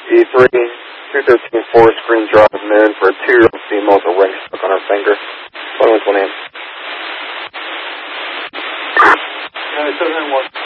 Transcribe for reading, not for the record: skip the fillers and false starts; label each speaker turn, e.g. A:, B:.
A: E3, 213 Forest Green Drive, Moon, for a 2-year-old female with a ring stuck on her finger. 2120.
B: 791.